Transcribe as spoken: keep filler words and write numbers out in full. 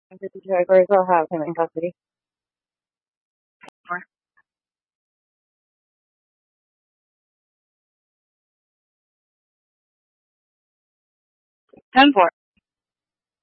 fifty categories, I'll have him in custody. Four. ten four.